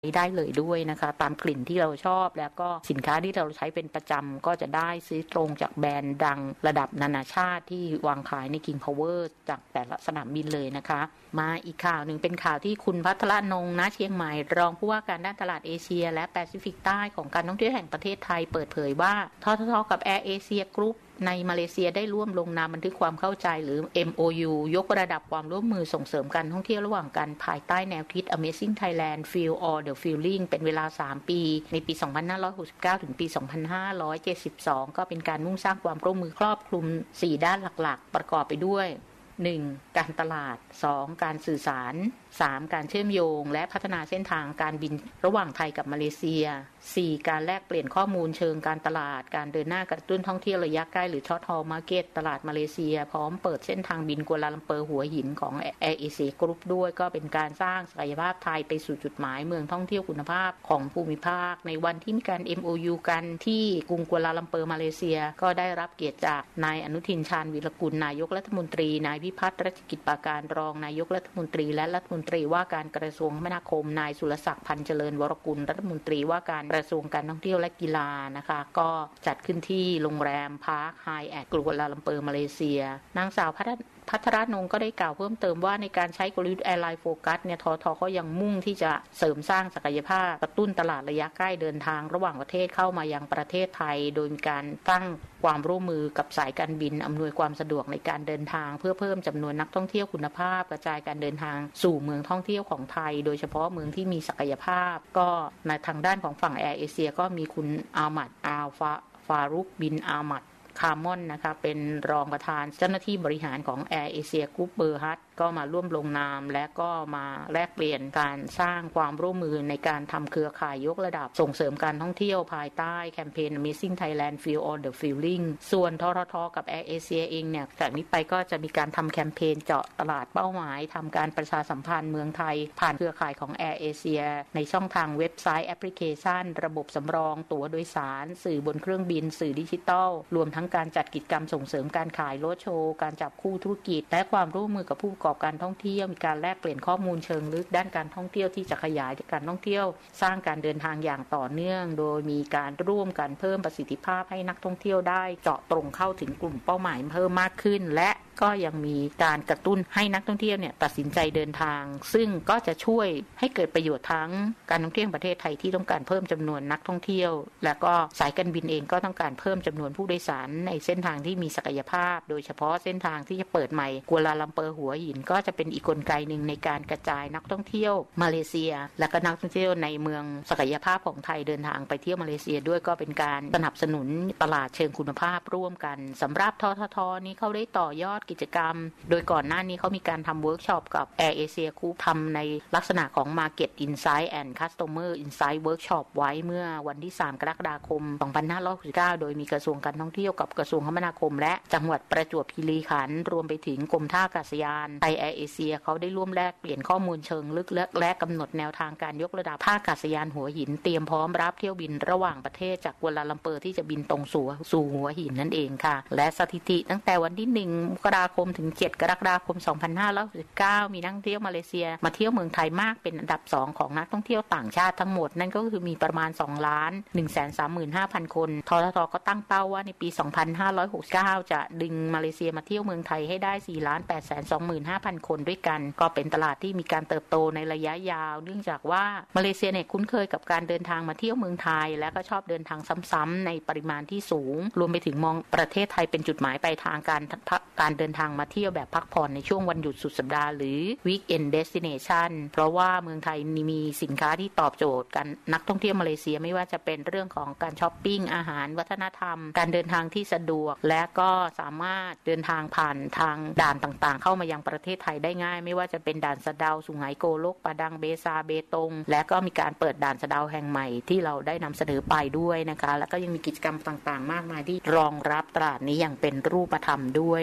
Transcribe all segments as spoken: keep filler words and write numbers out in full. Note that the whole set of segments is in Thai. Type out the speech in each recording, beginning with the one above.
ได้เลยด้วยนะคะตามกลิ่นที่เราชอบแล้วก็สินค้าที่เราใช้เป็นประจำก็จะได้ซื้อตรงจากแบรนด์ดังระดับนานาชาติที่วางขายใน King Power จากแต่ละสนามบินเลยนะคะมาอีกข่าวหนึ่งเป็นข่าวที่คุณภัทรนงค์ ณ เชียงใหม่รองผู้ว่าการด้านตลาดเอเชียและแปซิฟิกใต้ของการท่องเที่ยวแห่งประเทศไทยเปิดเผยว่าทททกับ Air Asia Group ในมาเลเซียได้ร่วมลงนามบันทึกความเข้าใจหรือ เอ็ม โอ ยู ยกระดับความร่วมมือส่งเสริมการท่องเที่ยวระหว่างกันภายใต้แนวคิด Amazing Thailand Feel All the Feeling เป็นเวลาสามปีในปีสองพันห้าร้อยหกสิบเก้าถึงปีสองพันห้าร้อยเจ็ดสิบสองก็เป็นการมุ่งสร้างความร่วมมือครอบคลุมสี่ด้านหลักๆประกอบไปด้วยหนึ่งการตลาดสองการสื่อสารสามการเชื่อมโยงและพัฒนาเส้นทางการบินระหว่างไทยกับมาเลเซียสี่การแลกเปลี่ยนข้อมูลเชิงการตลาดการเดินหน้ากระตุ้นท่องเที่ยวระยะใกล้หรือช็อตฮอลมาร์เก็ตตลาดมาเลเซียพร้อมเปิดเส้นทางบินกัวลาลัมเปอร์หัวหินของ Air Asia Group ด้วยก็เป็นการสร้างศักยภาพไทยไปสู่จุดหมายเมืองท่องเที่ยวคุณภาพของภูมิภาคในวันที่มีการ เอ็ม โอ ยู กันที่กรุงกัวลาลัมเปอร์มาเลเซียก็ได้รับเกียรติจากนายอนุทินชาญวีรกุลนายกรัฐมนตรีนายพิพัฒน์รัชกิจปาการรองนายกรัฐมนตรีและรัฐมนตรีว่าการกระทรวงคมนาคมนายสุรศักดิ์พันธ์เจริญวรกุลรัฐมนตรีว่าการกระทรวงการท่องเที่ยวและกีฬานะคะก็จัดขึ้นที่โรงแรมพาร์คไฮแอทกัวลาลัมเปอร์มาเลเซียนางสาวพัฒพัทรนงค์ก็ได้กล่าวเพิ่มเติมว่าในการใช้กลยุทธ์แอร์ไลน์โฟกัสเนี่ยททก็ยังมุ่งที่จะเสริมสร้างศักยภาพกระตุ้นตลาดระยะใกล้เดินทางระหว่างประเทศเข้ามายังประเทศไทยโดยมีการตั้งความร่วมมือกับสายการบินอำนวยความสะดวกในการเดินทางเพื่อเพิ่มจำนวนนักท่องเที่ยวคุณภาพกระจายการเดินทางสู่เมืองท่องเที่ยวของไทยโดยเฉพาะเมืองที่มีศักยภาพก็ในทางด้านของฝั่งแอร์เอเชียก็มีคุณอามัดอาลฟาฟารุกบินอามัดคาร์มอนนะคะเป็นรองประธานเจ้าหน้าที่บริหารของ Air Asia Group เบอร์ฮัตก็มาร่วมลงนามและก็มาแลกเปลี่ยนการสร้างความร่วมมือในการทำเครือข่ายยกระดับส่งเสริมการท่องเที่ยวภายใต้แคมเปญ Amazing Thailand Feel All the Feeling ส่วนทททกับ Air Asia เองเนี่ยจากนี้ไปก็จะมีการทำแคมเปญเจาะตลาดเป้าหมายทำการประชาสัมพันธ์เมืองไทยผ่านเครือข่ายของ Air Asia ในช่องทางเว็บไซต์แอปพลิเคชันระบบสำรองตั๋วโดยสารสื่อบนเครื่องบินสื่อดิจิทัลรวมทั้งการจัดกิจกรรมส่งเสริมการขายโรดโชว์การจับคู่ธุรกิจและความร่วมมือกับผู้ประกอบการท่องเที่ยวมีการแลกเปลี่ยนข้อมูลเชิงลึกด้านการท่องเที่ยวที่จะขยายการท่องเที่ยวสร้างการเดินทางอย่างต่อเนื่องโดยมีการร่วมกันเพิ่มประสิทธิภาพให้นักท่องเที่ยวได้เจาะตรงเข้าถึงกลุ่มเป้าหมายเพิ่มมากขึ้นและก็ยังมีการกระตุ้นให้นักท่องเที่ยวเนี่ยตัดสินใจเดินทางซึ่งก็จะช่วยให้เกิดประโยชน์ทั้งการท่องเที่ยวประเทศไทยที่ต้องการเพิ่มจำนวนนักท่องเที่ยวและก็สายการบินเองก็ต้องการเพิ่มจำนวนผู้โดยสารในเส้นทางที่มีศักยภาพโดยเฉพาะเส้นทางที่จะเปิดใหม่กัวลาลัมเปอร์หัวหินก็จะเป็นอีกกลไกหนึ่งในการกระจายนักท่องเที่ยวมาเลเซียและก็นักท่องเที่ยวในเมืองศักยภาพของไทยเดินทางไปเที่ยวมาเลเซียด้วยก็เป็นการสนับสนุนตลาดเชิงคุณภาพร่วมกันสำหรับทททนี้เขาได้ต่อยอดกิจกรรมโดยก่อนหน้านี้เขามีการทำเวิร์กช็อปกับ Air Asia Group ทำในลักษณะของ Market Insight and Customer Insight Workshop ไว้เมื่อวันที่สามกรกฎาคมสองพันห้าร้อยหกสิบเก้าโดยมีกระทรวงการท่องเที่ยวกับกระทรวงคมนาคมและจังหวัดประจวบคีรีขันธ์รวมไปถึงกรมท่าอากาศยานไทย Air Asia เขาได้ร่วมแลกเปลี่ยนข้อมูลเชิงลึกและกำหนดแนวทางการยกระดับท่าอากาศยานหัวหินเตรียมพร้อมรับเที่ยวบินระหว่างประเทศจากกัวลาลัมเปอร์ที่จะบินตรงสู่สู่หัวหินนั่นเองค่ะและสถิติตั้งแต่วันที่หนึ่งมกราคมถึงเจ็ดกรกฎาคมสองพันห้าร้อยหกสิบเก้ามีนักท่องเที่ยวมาเลเซียมาเที่ยวเมืองไทยมากเป็นอันดับสองของนักท่องเที่ยวต่างชาติทั้งหมดนั่นก็คือมีประมาณ สองล้าน หนึ่งแสนสามหมื่นห้าพัน คนทททก็ตั้งเป้าว่าในปีสองพันห้าร้อยหกสิบเก้าจะดึงมาเลเซียมาเที่ยวเมืองไทยให้ได้ สี่ล้านแปดแสนสองหมื่นห้าพัน คนด้วยกันก็เป็นตลาดที่มีการเติบโตในระยะยาวเนื่องจากว่ามาเลเซียเนี่ยคุ้นเคยกับการเดินทางมาเที่ยวเมืองไทยและก็ชอบเดินทางซ้ำๆในปริมาณที่สูงรวมไปถึงมองประเทศไทยเป็นจุดหมายปลายทางการการเดินทางมาเที่ยวแบบพักผ่อนในช่วงวันหยุดสุดสัปดาห์หรือ Weekend Destination เพราะว่าเมืองไทยมีสินค้าที่ตอบโจทย์กันนักท่องเที่ยวมาเลเซียไม่ว่าจะเป็นเรื่องของการช้อปปิ้งอาหารวัฒนธรรมการเดินทางที่สะดวกและก็สามารถเดินทางผ่านทางด่านต่างๆเข้ามายังประเทศไทยได้ง่ายไม่ว่าจะเป็นด่านสะเดาสุไหงโกลกปะดังเบซาเบตงและก็มีการเปิดด่านสะเดาแห่งใหม่ที่เราได้นำเสนอไปด้วยนะคะแล้วก็ยังมีกิจกรรมต่างๆมากมายที่รองรับตลาดนี้อย่างเป็นรูปธรรมด้วยนะคะ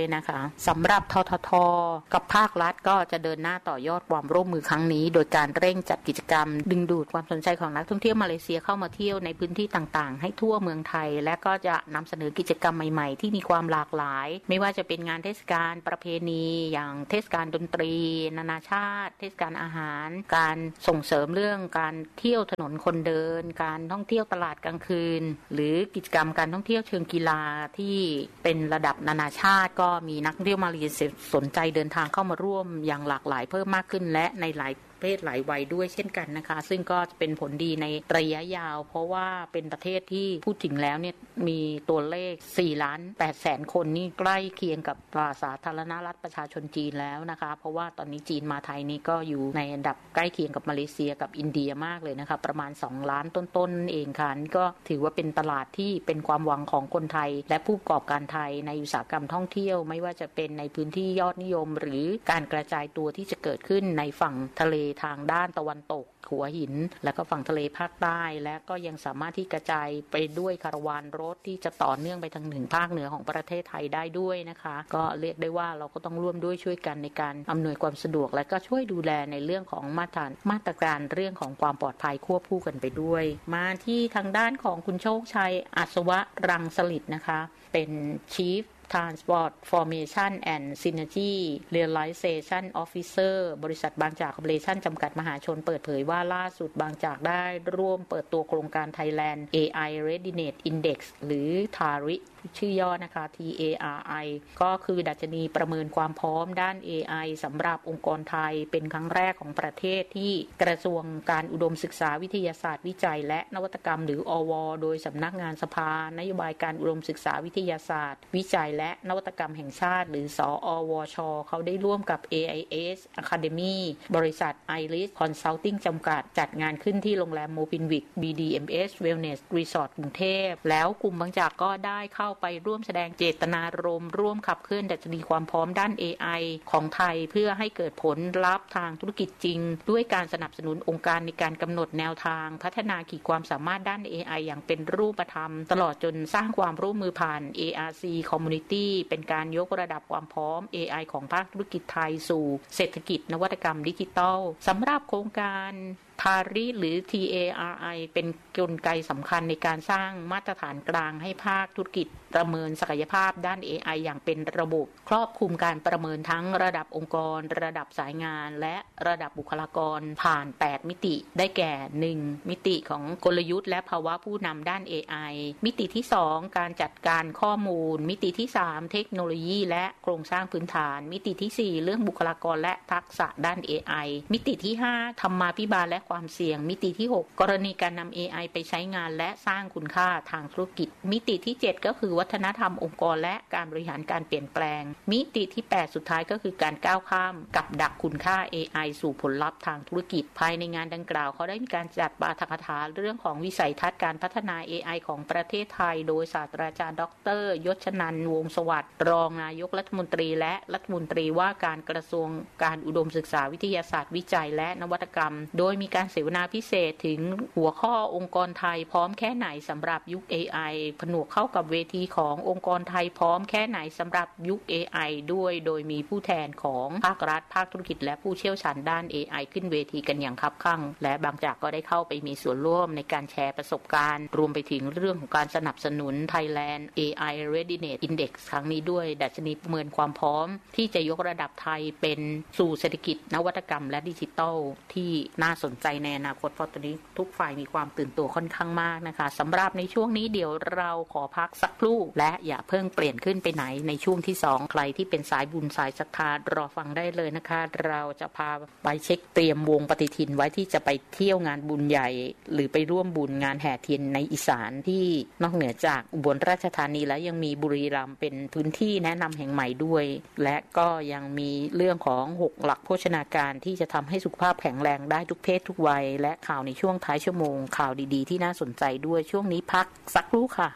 สำหรับททท.กับภาครัฐก็จะเดินหน้าต่อยอดความร่วมมือครั้งนี้โดยการเร่งจัดกิจกรรมดึงดูดความสนใจของนักท่องเที่ยวมาเลเซียเข้ามาเที่ยวในพื้นที่ต่างๆให้ทั่วเมืองไทยและก็จะนำเสนอกิจกรรมใหม่ๆที่มีความหลากหลายไม่ว่าจะเป็นงานเทศกาลประเพณีอย่างเทศกาลดนตรีนานาชาติเทศกาลอาหารการส่งเสริมเรื่องการเที่ยวถนนคนเดินการท่องเที่ยวตลาดกลางคืนหรือกิจกรรมการท่องเที่ยวเชิงกีฬาที่เป็นระดับนานาชาติก็มีนักท่องเที่ยวมาเลเซียสนใจเดินทางเข้ามาร่วมอย่างหลากหลายเพิ่มมากขึ้นและในหลายประเทศหลายวัยด้วยเช่นกันนะคะซึ่งก็จะเป็นผลดีในระยะยาวเพราะว่าเป็นประเทศที่พูดถึงแล้วเนี่ยมีตัวเลขสี่ล้านแปดแสนคนนี่ใกล้เคียงกับสาธารณรัฐประชาชนจีนแล้วนะคะเพราะว่าตอนนี้จีนมาไทยนี่ก็อยู่ในอันดับใกล้เคียงกับมาเลเซียกับอินเดียมากเลยนะคะประมาณสองล้านต้นๆเองค่ะนี่ก็ถือว่าเป็นตลาดที่เป็นความหวังของคนไทยและผู้ประกอบการไทยในอุตสาหกรรมท่องเที่ยวไม่ว่าจะเป็นในพื้นที่ยอดนิยมหรือการกระจายตัวที่จะเกิดขึ้นในฝั่งทะเลทางด้านตะวันตกหัวหินแล้วก็ฝั่งทะเลภาคใต้และก็ยังสามารถที่กระจายไปด้วยคาราวานรถที่จะต่อเนื่องไปทางถึงภาคเหนือของประเทศไทยได้ด้วยนะคะก็เรียกได้ว่าเราก็ต้องร่วมด้วยช่วยกันในการอำนวยความสะดวกและก็ช่วยดูแลในเรื่องของมาตรการมาตรการเรื่องของความปลอดภัยควบคู่กันไปด้วยมาที่ทางด้านของคุณโชคชัยอัศวรังสฤษดิ์นะคะเป็น Chief Transformation and Synergy Realization Officer บริษัทบางจากคอร์ปอเรชั่นจำกัดมหาชนเปิดเผยว่าล่าสุดบางจากได้ร่วมเปิดตัวโครงการ Thailand เอ ไอ Readiness Index หรือ ทาริ ชื่อย่อนะคะ ที เอ อาร์ ไอ ก็คือดัชนีประเมินความพร้อมด้าน เอ ไอ สำหรับองค์กรไทยเป็นครั้งแรกของประเทศที่กระทรวงการอุดมศึกษาวิทยาศาสตร์วิจัยและนวัตกรรมหรืออว.โดยสำนักงานสภานโยบายการอุดมศึกษาวิทยาศาสตร์วิจัยและนวัตกรรมแห่งชาติหรือสอวช.เขาได้ร่วมกับ เอ ไอ เอส Academy บริษัท Iris Consulting จำกัดจัดงานขึ้นที่โรงแรมโมบินวิก บี ดี เอ็ม เอส Wellness Resort กรุงเทพแล้วกลุ่มบางจากก็ได้เข้าไปร่วมแสดงเจตนารมณ์ร่วมขับเคลื่อนดัชนีความพร้อมด้าน เอ ไอ ของไทยเพื่อให้เกิดผลลัพธ์ทางธุรกิจจริงด้วยการสนับสนุนองค์การในการกำหนดแนวทางพัฒนาขีดความสามารถด้าน เอ ไอ อย่างเป็นรูปธรรมตลอดจนสร้างความร่วมมือผ่าน เอ อาร์ ซี Community เป็นการยกระดับความพร้อม เอ ไอ ของภาคธุรกิจไทยสู่เศรษฐกิจนวัตกรรมดิจิทัลสำหรับโครงการทาริหรือ ที เอ อาร์ ไอ เป็นกลไกสำคัญในการสร้างมาตรฐานกลางให้ภาคธุรกิจประเมินศักยภาพด้าน เอ ไอ อย่างเป็นระบบครอบคลุมการประเมินทั้งระดับองค์กรระดับสายงานและระดับบุคลากรผ่านแปดมิติได้แก่ หนึ่ง มิติของกลยุทธ์และภาวะผู้นำด้าน เอ ไอ มิติที่สองการจัดการข้อมูลมิติที่สามเทคโนโลยีและโครงสร้างพื้นฐานมิติที่สี่เรื่องบุคลากรและทักษะด้าน เอ ไอ มิติที่ห้าธรรมาภิบาลและความเสี่ยงมิติที่หกกรณีการนำ เอ ไอ ไปใช้งานและสร้างคุณค่าทางธุรกิจมิติที่เจ็ดก็คือวัฒนธรรมองค์กรและการบริหารการเปลี่ยนแปลงมิติที่แปดสุดท้ายก็คือการก้าวข้ามกับดักคุณค่า เอ ไอ สู่ผลลัพธ์ทางธุรกิจภายในงานดังกล่าวเขาได้มีการจัดปาฐกถาเรื่องของวิสัยทัศน์การพัฒนา เอ ไอ ของประเทศไทยโดยศาสตราจารย์ดร.ยศนันท์วงศ์สวัสดิ์รองนายกรัฐมนตรีและรัฐมนตรีว่าการกระทรวงการอุดมศึกษาวิทยาศาสตร์วิจัยและนวัตกรรมโดยมีการเสวนาพิเศษถึงหัวข้อองค์กรไทยพร้อมแค่ไหนสำหรับยุค เอ ไอ ผนวกเข้ากับเวทีขององค์กรไทยพร้อมแค่ไหนสำหรับยุค เอ ไอ ด้วยโดยมีผู้แทนของภาครัฐภาคธุรกิจและผู้เชี่ยวชาญด้าน เอ ไอ ขึ้นเวทีกันอย่างคับคั่งและบางจากก็ได้เข้าไปมีส่วนร่วมในการแชร์ประสบการณ์รวมไปถึงเรื่องของการสนับสนุน Thailand เอ ไอ Readiness Index ครั้งนี้ด้วยดัชนีประเมินความพร้อมที่จะยกระดับไทยเป็นสู่เศรษฐกิจนวัตกรรมและดิจิทัลที่น่าสนใจในอนาคตเพราะตอนนี้ทุกฝ่ายมีความตื่นตัวค่อนข้างมากนะคะสำหรับในช่วงนี้เดี๋ยวเราขอพักสักครู่และอย่าเพิ่งเปลี่ยนขึ้นไปไหนในช่วงที่สองใครที่เป็นสายบุญสายศรัทธารอฟังได้เลยนะคะเราจะพาไปเช็คเตรียมวงปฏิทินไว้ที่จะไปเที่ยวงานบุญใหญ่หรือไปร่วมบุญงานแห่เทียนในอีสานที่นอกเหนือจากอุบลราชธานีแล้วยังมีบุรีรัมย์เป็นพื้นที่แนะนำแห่งใหม่ด้วยและก็ยังมีเรื่องของหกหลักโภชนาการที่จะทำให้สุขภาพแข็งแรงได้ทุกเพศทุกวัยและข่าวในช่วงท้ายชั่วโมงข่าวดีๆที่น่าสนใจด้วยช่วงนี้พักสักครู่ค่ะ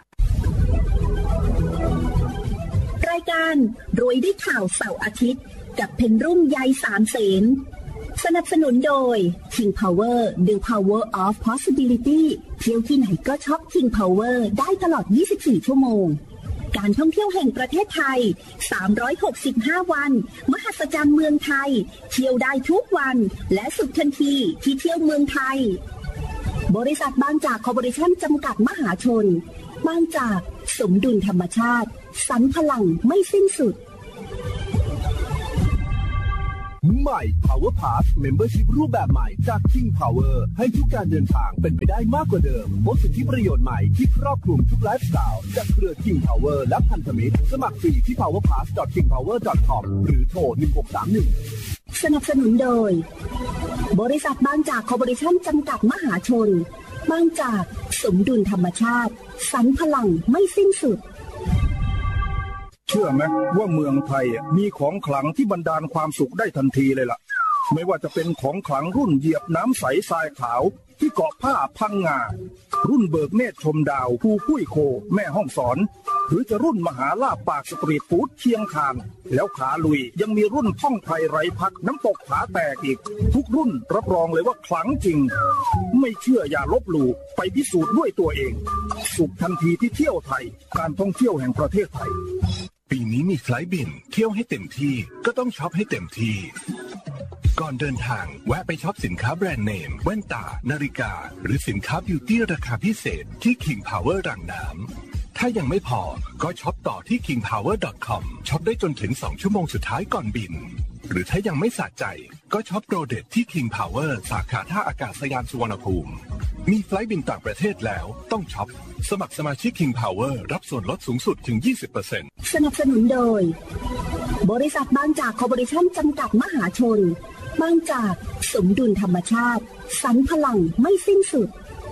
รายการรวยด้วยข่าวเสาร์อาทิตย์กับเพนรุ่งใยสามเสนสนับสนุนโดย King Power The Power of Possibility เที่ยวที่ไหนก็ช็อป King Power ได้ตลอดยี่สิบสี่ชั่วโมงการท่องเที่ยวแห่งประเทศไทยสามร้อยหกสิบห้าวันมหัศจรรย์เมืองไทยเที่ยวได้ทุกวันและสุดทันทีที่เที่ยวเมืองไทยบริษัทบางจากคอร์ปอเรชั่นจำกัดมหาชนบางจากสมดุลธรรมชาติสรรพลังไม่สิ้นสุดใหม่ Power Pass Membership รูปแบบใหม่จาก King Power ให้ทุกการเดินทางเป็นไปได้มากกว่าเดิมพบสิทธิประโยชน์ใหม่ที่ครอบคลุมทุกไลฟ์สไตล์จากเครือ King Power และพันธมิตรสมัครฟรีที่ พาวเวอร์พาส ดอท คิงพาวเวอร์ ดอท คอม หรือโทรหนึ่งหกสามหนึ่งสนับสนุนโดยบริษัทบางจากคอร์ปอเรชั่นจำกัดมหาชนบางจากสมดุลธรรมชาติสรรพลังไม่สิ้นสุดเชื่อไหมว่าเมืองไทยมีของขลังที่บรรดาลความสุขได้ทันทีเลยล่ะไม่ว่าจะเป็นของขลังรุ่นเหยียบน้ำใสทรายขาวที่เกาะผ้าพังงารุ่นเบิกเนตรชมดาวภูกุ้ยโคแม่ห้องสอนหรือจะรุ่นมหาลาภปากสตรีทฟู้ดเชียงคานแล้วขาลุยยังมีรุ่นท่องไทยไร้พักน้ำตกผาแตกอีกทุกรุ่นรับรองเลยว่าขลังจริงไม่เชื่ออย่าลบหลู่ไปพิสูจน์ด้วยตัวเองสุขทันทีที่เที่ยวไทยการท่องเที่ยวแห่งประเทศไทยปีนี้มีไฟล์บินเที่ยวให้เต็มที่ก็ต้องช็อปให้เต็มที่ก่อนเดินทางแวะไปช็อปสินค้าแบรนด์เนมแว่นตานาฬิกาหรือสินค้าบิวตี้ราคาพิเศษที่ King Power รังน้ำถ้ายังไม่พอก็ช็อปต่อที่ คิงพาวเวอร์ ดอท คอม ช็อปได้จนถึงสองชั่วโมงสุดท้ายก่อนบินหรือถ้ายังไม่สะใจก็ช็อปโปรเด็ดที่ King Power สาขาท่าอากาศยานสุวรรณภูมิมีไฟล์บินต่างประเทศแล้วต้องช็อปสมัครสมาชิก King Power รับส่วนลดสูงสุดถึง ยี่สิบเปอร์เซ็นต์สนับสนุนโดยบริษัทบางจากคอร์ปอเรชั่นจำกัดมหาชนบางจากสมดุลธรรมชาติสรรพลังไม่สิ้นสุด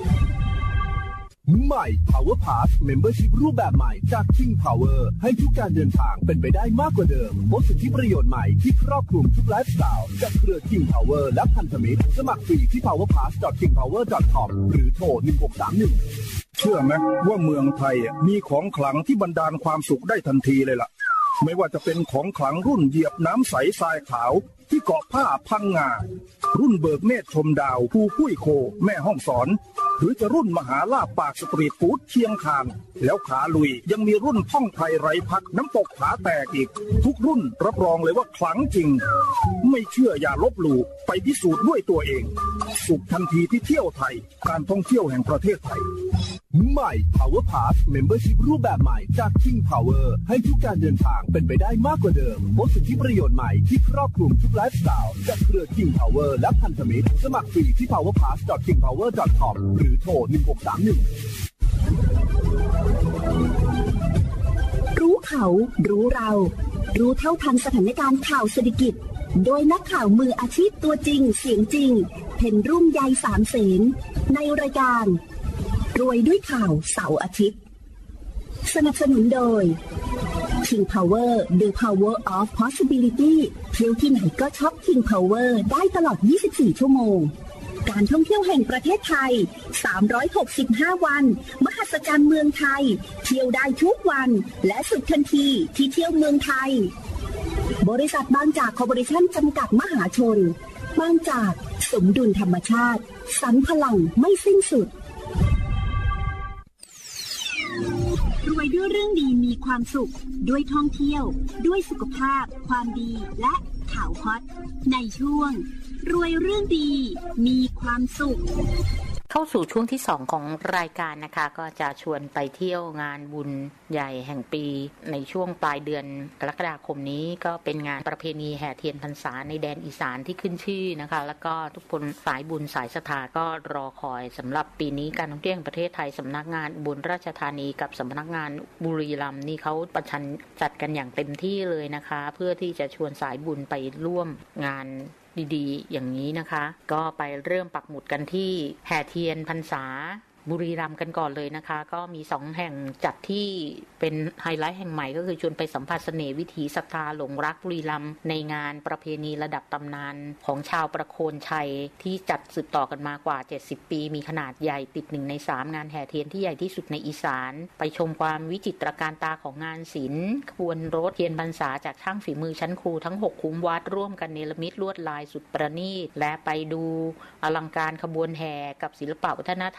ใหม่ Power Pass Membership รูปแบบใหม่จาก King Power ให้ทุกการเดินทางเป็นไปได้มากกว่าเดิมพบสิทธิประโยชน์ใหม่ที่ครอบคลุมทุกไลฟ์สไตล์จากเครือ King Power และพันธมิตรสมัครฟรีที่ พาวเวอร์พาส ดอท คิงพาวเวอร์ ดอท คอม หรือโทรหนึ่งหกสามหนึ่งเชื่อไหมว่าเมืองไทยมีของขลังที่บรรดาลความสุขได้ทันทีเลยล่ะไม่ว่าจะเป็นของขลังรุ่นเหยียบน้ำใสทรายขาวที่เกาะผ้าพังงารุ่นเบิกเนตรชมดาวภูกุ้ยโคแม่ห้องสอนหรือจะรุ่นมหาลาภปากสตรีทฟู้ดเชียงคานแล้วขาลุยยังมีรุ่นท่องไทยไร้พักน้ำตกผาแตกอีกทุกรุ่นรับรองเลยว่าขลังจริงไม่เชื่ออย่าลบหลู่ไปพิสูจน์ด้วยตัวเองสุขทันทีที่เที่ยวไทยการท่องเที่ยวแห่งประเทศไทยใหม่ Power Pass Membership รูปแบบใหม่จาก King Power ให้ทุกการเดินทางเป็นไปได้มากกว่าเดิมพบสิทธิประโยชน์ใหม่ที่ครอบคลุมทุกไลฟ์สไตล์จากเครือ King Power และพันธมิตรสมัครฟรีที่ พาวเวอร์พาส ดอท คิงพาวเวอร์ ดอท คอม หรือโทรหนึ่งหกสามหนึ่งรู้เขารู้เรารู้เท่าทันสถานการณ์ข่าวเศรษฐกิจโดยนักข่าวมืออาชีพตัวจริงเสียงจริงเพ็ญรุ่งใยสามเสนในรายการรวยด้วยข่าวเสาร์อาทิตย์สนับสนุนโดย King Power The Power of Possibility เที่ยวที่ไหนก็ช็อป King Power ได้ตลอดยี่สิบสี่ชั่วโมงการท่องเที่ยวแห่งประเทศไทยสามร้อยหกสิบห้าวันมหัศจรรย์เมืองไทยเที่ยวได้ทุกวันและสุดทันทีที่เที่ยวเมืองไทยบริษัทบางจากคอร์ปอเรชั่นจำกัดมหาชนบางจากสมดุลธรรมชาติสรรพลังไม่สิ้นสุดรวยด้วยเรื่องดีมีความสุขด้วยท่องเที่ยวด้วยสุขภาพความดีและข่าวฮอตในช่วงรวยเรื่องดีมีความสุขเข้าสู่ช่วงที่สองของรายการนะคะก็จะชวนไปเที่ยวงานบุญใหญ่แห่งปีในช่วงปลายเดือนกรกฎาคมนี้ก็เป็นงานประเพณีแห่เทียนพรรษาในแดนอีสานที่ขึ้นชื่อนะคะแล้วก็ทุกคนสายบุญสายศรัทธาก็รอคอยสำหรับปีนี้การท่องเที่ยวแห่งประเทศไทยสำนักงานอุบลราชธานีกับสำนักงานบุรีรัมย์นี่เขาประชันจัดกันอย่างเต็มที่เลยนะคะเพื่อที่จะชวนสายบุญไปร่วมงานดีๆอย่างนี้นะคะก็ไปเริ่มปักหมุดกันที่แห่เทียนพรรษาบุรีรัมย์กันก่อนเลยนะคะก็มีสองแห่งจัดที่เป็นไฮไลท์แห่งใหม่ก็คือชวนไปสัมผัสเสน่ห์วิถีศรัทธาหลงรักบุรีรัมย์ในงานประเพณีระดับตำนานของชาวประโคนชัยที่จัดสืบต่อกันมากว่าเจ็ดสิบปีมีขนาดใหญ่ติดหนึ่งในสามงานแห่เทียนที่ใหญ่ที่สุดในอีสานไปชมความวิจิตรการตาของงานศิลป์ขบวนรถเทียนพรรษาจากช่างฝีมือชั้นครูทั้งหกคุ้มวัดร่วมกันเนรมิตลวดลายสุดประณีตและไปดูอลังการขบวนแห่กับศิลปะวัฒนธรรมมีไท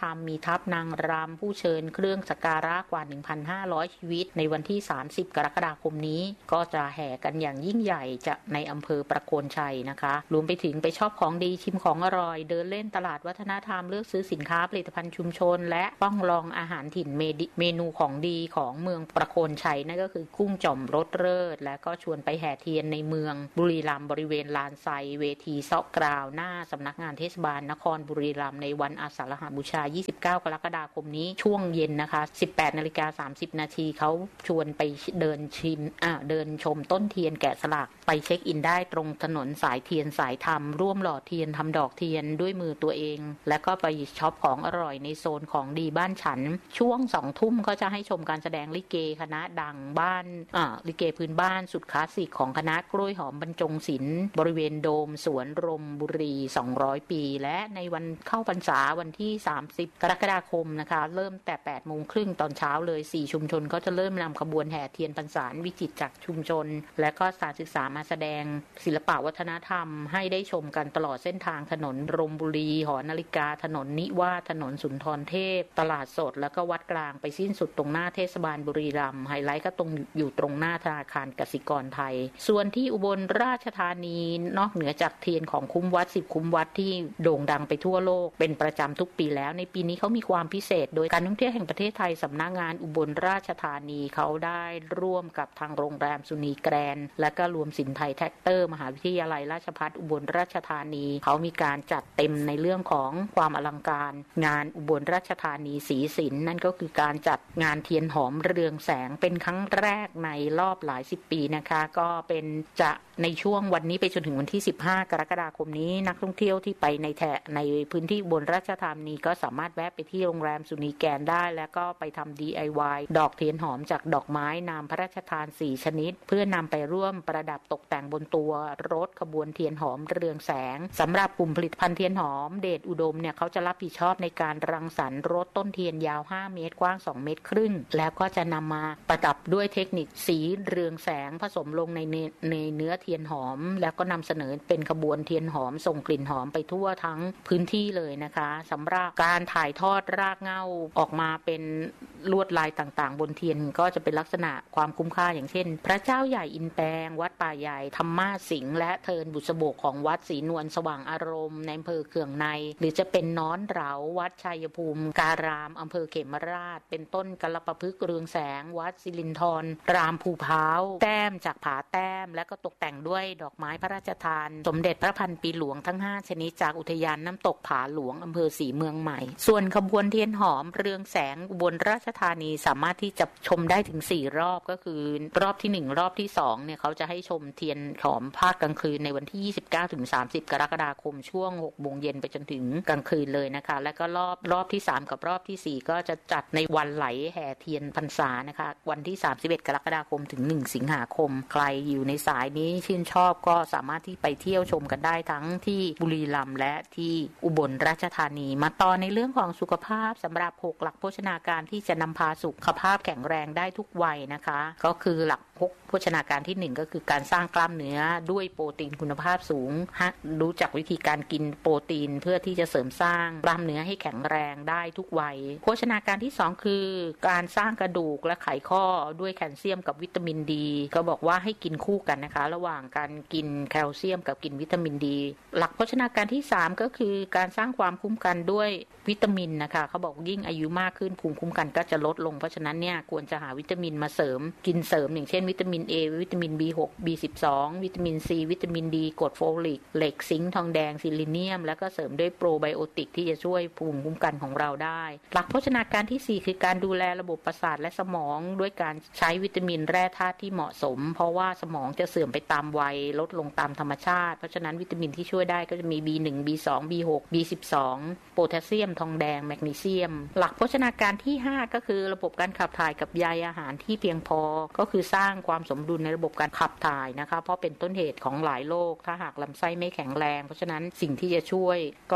ทัพนางรำผู้เชิญเครื่องสักการะกว่า หนึ่งพันห้าร้อย ชีวิตในวันที่สามสิบกรกฎาคมนี้ก็จะแห่กันอย่างยิ่งใหญ่จากในอำเภอประโคนชัยนะคะรวมไปถึงไปชอบของดีชิมของอร่อยเดินเล่นตลาดวัฒนธรรมเลือกซื้อสินค้าผลิตภัณฑ์ชุมชนและต้องลองอาหารถิ่นเมนูของดีของเมืองประโคนชัยนั่นก็คือกุ้งจ่อมรสเลิศและก็ชวนไปแห่เทียนในเมืองบุรีรัมย์บริเวณลานไซเวทีเซาะกราวหน้าสำนักงานเทศบาลนครบุรีรัมย์ในวันอาสาฬหบูชายี่สิบเก้ากรกฎาคมนี้ช่วงเย็นนะคะ สิบแปดนาฬิกาสามสิบนาทีเขาชวนไปเดินชิมอ่าเดินชมต้นเทียนแกะสลักไปเช็คอินได้ตรงถนนสายเทียนสายธรรมร่วมหล่อเทียนทำดอกเทียนด้วยมือตัวเองและก็ไปช็อปของอร่อยในโซนของดีบ้านฉันช่วงสองทุ่มก็จะให้ชมการแสดงลิเกคณะดังบ้านอ่าลิเกพื้นบ้านสุดคลาสสิกของคณะกล้วยหอมบรรจงศิลป์บริเวณโดมสวนรมบุรีสองร้อยปีและในวันเข้าพรรษาวันที่สามสิบกรกฎาคมนะคะเริ่มแต่ แปดโมงครึ่งตอนเช้าเลยสี่ชุมชนก็จะเริ่มนำขบวนแห่เทียนพรรษาวิจิตรจากชุมชนและก็สถานศึกษามาแสดงศิลปะวัฒนธรรมให้ได้ชมกันตลอดเส้นทางถนนรมบุรีหอนาฬิกาถนนนิวาสถนนสุนทรเทพตลาดสดแล้วก็วัดกลางไปสิ้นสุดตรงหน้าเทศบาลบุรีรัมย์ไฮไลท์ก็ตรงอยู่ตรงหน้าธนาคารกสิกรไทยส่วนที่อุบลราชธานีนอกเหนือจากเทียนของคุ้มวัดสิบคุ้มวัดที่โด่งดังไปทั่วโลกเป็นประจำทุกปีแล้วในปีนี้เขามีความพิเศษโดยการท่องเที่ยวแห่งประเทศไทยสำนักงานอุบลราชธานีเขาได้ร่วมกับทางโรงแรมสุนีแกรนด์และก็รวมสินไทยแท็กเตอร์มหาวิทยาลัยราชภัฏอุบลราชธานีเขามีการจัดเต็มในเรื่องของความอลังการงานอุบลราชธานีศรีศิลป์นั่นก็คือการจัดงานเทียนหอมเรืองแสงเป็นครั้งแรกในรอบหลายสิบปีนะคะก็เป็นจะในช่วงวันนี้ไปจนถึงวันที่สิบห้ากรกฎาคมนี้นักท่องเที่ยวที่ไปในแถบในพื้นที่อุบลราชธานีก็สามารถแวะไปที่โรงแรมสุนีแกรนด์ได้แล้วก็ไปทำ ดี ไอ วาย ดอกเทียนหอมจากดอกไม้นามพระราชทานสี่ชนิดเพื่อนำไปร่วมประดับตกแต่งบนตัวรถขบวนเทียนหอมเรืองแสงสำหรับกลุ่มผลิตภัณฑ์เทียนหอมเดชอุดมเนี่ยเขาจะรับผิดชอบในการรังสรรค์รถต้นเทียนยาวห้าเมตรกว้างสองเมตรครึ่งแล้วก็จะนำมาประดับด้วยเทคนิคสีเรืองแสงผสมลงในในเนื้อเทียนหอมแล้วก็นำเสนอเป็นขบวนเทียนหอมส่งกลิ่นหอมไปทั่วทั้งพื้นที่เลยนะคะสำหรับการถ่ายทอดรากเหง้าออกมาเป็นลวดลายต่างๆบนเทียนก็จะเป็นลักษณะความคุ้มค่าอย่างเช่นพระเจ้าใหญ่อินแปลงวัดป่าใหญ่ธรรมาสิงห์และเทินบุษบกของวัดศรีนวลสว่างอารมณ์ในอำเภอเขื่องในหรือจะเป็นน้อนเหลาวัดชัยภูมิการามอำเภอเขมราชเป็นต้นกลปพฤกษ์เรืองแสงวัดสิรินธรรามภูพร้าวแต้มจากผาแต้มและก็ตกแต่งด้วยดอกไม้พระราชทานสมเด็จพระพันปีหลวงทั้งห้าชนิดจากอุทยานน้ำตกผาหลวงอำเภอศรีเมืองใหม่ส่วนขบวนเทียนหอมเรืองแสงอุบลราชธานีสามารถที่จะชมได้ถึงสี่รอบก็คือรอบที่หนึ่งรอบที่สองเนี่ยเขาจะให้ชมเทียนหอมภาคกลางคืนในวันที่ยี่สิบเก้าถึงสามสิบกรกฎาคมช่วงหกโมงเย็นไปจนถึงกลางคืนเลยนะคะและก็รอบรอบที่สามกับรอบที่สี่ก็จะจัดในวันไหลแห่เทียนพรรษานะคะวันที่สามสิบเอ็ดกรกฎาคมถึงหนึ่งสิงหาคมใครอยู่ในสายนี้ชื่นชอบก็สามารถที่ไปเที่ยวชมกันได้ทั้งที่บุรีรัมย์และที่อุบลราชธานีมาต่อในเรื่องของสุขภาพสำหรับหกหลักโภชนาการที่จะนำพาสุขภาพแข็งแรงได้ทุกวัยนะคะก็คือหลักโภชนาการที่หนึ่งก็คือการสร้างกล้ามเนื้อด้วยโปรตีนคุณภาพสูงรู้จักวิธีการกินโปรตีนเพื่อที่จะเสริมสร้างกล้ามเนื้อให้แข็งแรงได้ทุกวัยโภชนาการที่สองคือการสร้างกระดูกและไขข้อด้วยแคลเซียมกับวิตามินดีก็บอกว่าให้กินคู่กันนะคะระหว่างการกินแคลเซียมกับกินวิตามินดีหลักโภชนาการที่สามก็คือการสร้างความคุ้มกันด้วยวิตามินนะคะเขาบอกยิ่งอายุมากขึ้นภูมิคุ้มกันก็จะลดลงเพราะฉะนั้นเนี่ยควรจะหาวิตามินมาเสริมกินเสริมอย่างเช่นวิตามิน A วิตามิน บี หก บี สิบสอง วิตามิน C วิตามิน D กรดโฟลิกเหล็กซิงค์ทองแดงซิลิเนียมแล้วก็เสริมด้วยโปรไบโอติกที่จะช่วยภูมิคุ้มกันของเราได้หลักโภชนาการที่สี่คือการดูแลระบบประสาทและสมองด้วยการใช้วิตามินแร่ธาตุที่เหมาะสมเพราะว่าสมองจะเสื่อมไปตามวัยลดลงตามธรรมชาติเพราะฉะนั้นวิตามินที่ช่วยได้ก็จะมี บี หนึ่ง บี สอง บี หก บี สิบสองโพแทสเซียมทองแดงแมกนีเซียมหลักโภชนาการที่ห้าก็คือระบบการขับถ่ายกับใยอาหารที่เพียงพอก็คือสร้างความสมดุลในระบบการขับถ่ายนะคะเพราะเป็นต้นเหตุของหลายโรคถ้าหากลำไส้ไม่แข็งแรงเพราะฉะนั้นสิ่งที่จะช่วยก็จะ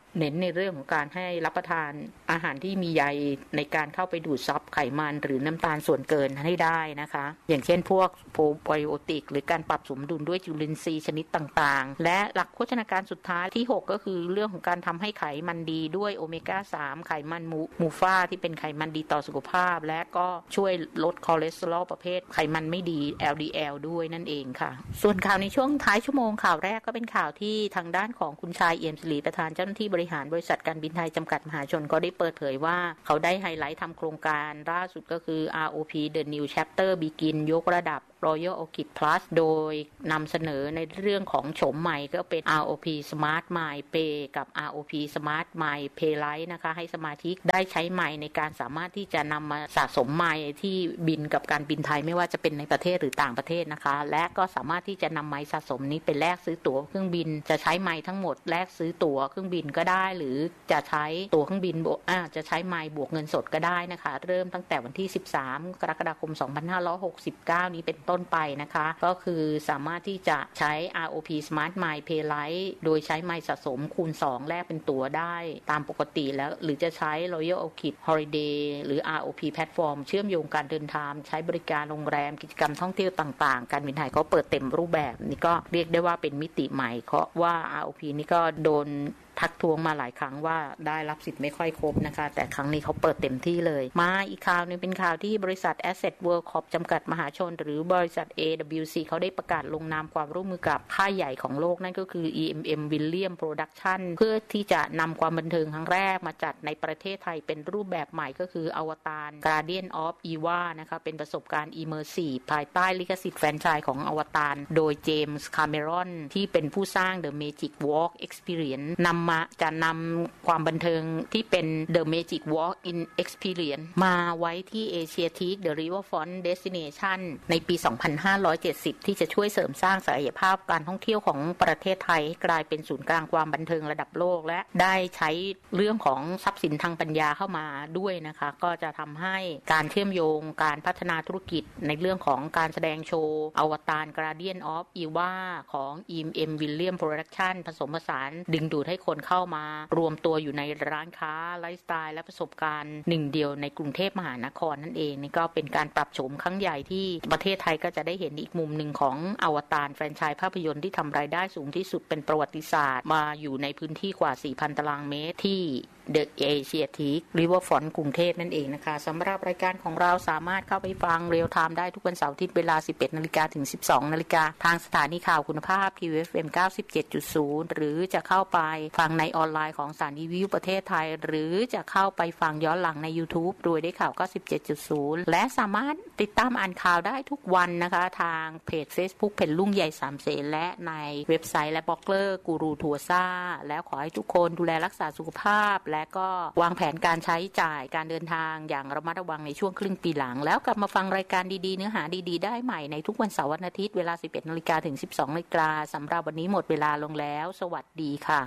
เน้นในเรื่องของการให้รับประทานอาหารที่มีใยในการเข้าไปดูดซับไขมันหรือน้ำตาลส่วนเกินให้ได้นะคะอย่างเช่นพวกโปรไบโอติกหรือการปรับสมดุลด้วยจุลินทรีย์ชนิดต่างๆและหลักโภชนาการสุดท้ายที่หกก็คือเรื่องของการทำให้ไขมันดีด้วยโอเมก้าสามไขมันมูฟ่าที่เป็นไขมันดีต่อสุขภาพและก็ช่วยลดคอเลสเตอรอลประเภทไขมันไม่ดี แอล ดี แอล ด้วยนั่นเองค่ะส่วนข่าวในช่วงท้ายชั่วโมงข่าวแรกก็เป็นข่าวที่ทางด้านของคุณชายเอี่ยมศิริประธานเจ้าหน้าที่บริหารบริษัทการบินไทยจำกัดมหาชนก็ได้เปิดเผยว่าเขาได้ไฮไลท์ทำโครงการล่าสุดก็คือ อาร์ โอ พี The New Chapter Begin ยกระดับRoyal Orchid Plus โดยนำเสนอในเรื่องของโฉมใหม่ก็เป็น อาร์ โอ พี Smart My Pay กับ อาร์ โอ พี Smart My Pay Lite นะคะให้สมาชิกได้ใช้ไมล์ในการสามารถที่จะนำมาสะสมไมล์ที่บินกับการบินไทยไม่ว่าจะเป็นในประเทศหรือต่างประเทศนะคะและก็สามารถที่จะนำไมล์สะสมนี้ไปแลกซื้อตั๋วเครื่องบินจะใช้ไมล์ทั้งหมดแลกซื้อตั๋วเครื่องบินก็ได้หรือจะใช้ตั๋วเครื่องบินอ่าจะใช้ไมล์บวกเงินสดก็ได้นะคะเริ่มตั้งแต่วันที่สิบสามกรกฎาคมสองพันห้าร้อยหกสิบเก้านี้เป็นต้นไปนะคะก็คือสามารถที่จะใช้ อาร์ โอ พี Smart My Pay Lite โดยใช้ไมล์สะสมคูณสองแลกเป็นตั๋วได้ตามปกติแล้วหรือจะใช้ Royal Orchid Holiday หรือ อาร์ โอ พี Platform เชื่อมโยงการเดินทางใช้บริการโรงแรมกิจกรรมท่องเที่ยวต่างๆการบินไทยเขาเปิดเต็มรูปแบบนี่ก็เรียกได้ว่าเป็นมิติใหม่เพราะว่า อาร์ โอ พี นี่ก็โดนทักท้วงมาหลายครั้งว่าได้รับสิทธิ์ไม่ค่อยครบนะคะแต่ครั้งนี้เขาเปิดเต็มที่เลยมาอีกข่าวนึงเป็นข่าวที่บริษัท Asset World Corp จำกัดมหาชนหรือบริษัท เอ ดับเบิลยู ซี เขาได้ประกาศลงนามความร่วมมือกับค่ายใหญ่ของโลกนั่นก็คือ อี เอ็ม เอ็ม William Production เพื่อที่จะนำความบันเทิงครั้งแรกมาจัดในประเทศไทยเป็นรูปแบบใหม่ก็คืออวตาร Guardian of Eva นะคะเป็นประสบการณ์ Immersive ภายใต้ลิขสิทธิ์แฟรนไชส์ของอวตารโดยเจมส์คาเมรอนที่เป็นผู้สร้าง The Magic Walk Experience นำมาจะนำความบันเทิงที่เป็น The Magic Walk in Experience มาไว้ที่ Asiatic The Riverfront Destination ในปี สองพันห้าร้อยเจ็ดสิบ ที่จะช่วยเสริมสร้างศักยภาพการท่องเที่ยวของประเทศไทยให้กลายเป็นศูนย์กลางความบันเทิงระดับโลกและได้ใช้เรื่องของทรัพย์สินทางปัญญาเข้ามาด้วยนะคะก็จะทำให้การเชื่อมโยงการพัฒนาธุรกิจในเรื่องของการแสดงโชว์อวตาร Guardian of Eva ของ อี เอ็ม เอ็ม William Production ผสมผสานดึงดูดให้คนเข้ามารวมตัวอยู่ในร้านค้าไลฟ์สไตล์และประสบการณ์หนึ่งเดียวในกรุงเทพมหานครนั่นเองนี่ก็เป็นการปรับโฉมครั้งใหญ่ที่ประเทศไทยก็จะได้เห็นอีกมุมหนึ่งของอวตารแฟรนไชส์ภาพยนตร์ที่ทำรายได้สูงที่สุดเป็นประวัติศาสตร์มาอยู่ในพื้นที่กว่า สี่พัน ตารางเมตรที่The Asiatic Riverfront กรุงเทพนั่นเองนะคะสำหรับรายการของเราสามารถเข้าไปฟังเรียลไทม์ได้ทุกวันเสาร์อาทิตย์เวลา สิบเอ็ดนาฬิกา ถึง สิบสองนาฬิกาทางสถานีข่าวคุณภาพ ที วี เอฟ เอ็ม เก้าสิบเจ็ดจุดศูนย์ หรือจะเข้าไปฟังในออนไลน์ของสถานีวิทยุประเทศไทยหรือจะเข้าไปฟังย้อนหลังใน YouTube โดยได้ข่าว เก้าสิบเจ็ดจุดศูนย์ และสามารถติดตามอ่านข่าวได้ทุกวันนะคะทางเพจ Facebook เพจลุงใหญ่สามเสนและในเว็บไซต์และบล็อกเกอร์กูรูทัวซ่าแล้วขอให้ทุกคนดูแลรักษาสุขภาพและก็วางแผนการใช้จ่ายการเดินทางอย่างระมัดระวังในช่วงครึ่งปีหลังแล้วกลับมาฟังรายการดีๆเนื้อหาดีๆได้ใหม่ในทุกวันเสาร์วันอาทิตย์เวลา สิบเอ็ดนาฬิกา ถึง สิบสองนาฬิกาสำหรับวันนี้หมดเวลาลงแล้วสวัสดีค่ะ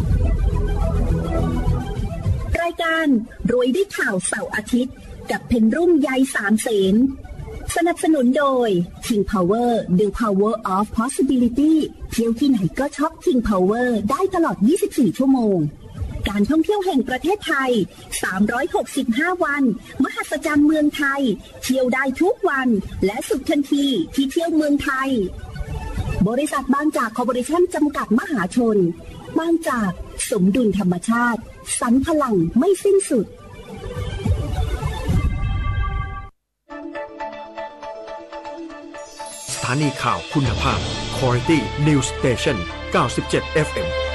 รายการรวยด้วยข่าวเสาร์อาทิตย์กับเพนรุ่งใยสามเสนสนับสนุนโดย King Power The Power of Possibility เที่ยวที่ไหนก็ช็อป King Power ได้ตลอดยี่สิบสี่ชั่วโมงการท่องเที่ยวแห่งประเทศไทยสามร้อยหกสิบห้าวันมหัศจรรย์เมืองไทยเที่ยวได้ทุกวันและสุดทันทีที่เที่ยวเมืองไทยบริษัทบางจากคอร์ปอเรชั่นจำกัดมหาชนบางจากสมดุลธรรมชาติสรรพลังไม่สิ้นสุดสถานีข่าวคุณภาพ Quality News Station เก้าสิบเจ็ด เอฟ เอ็ม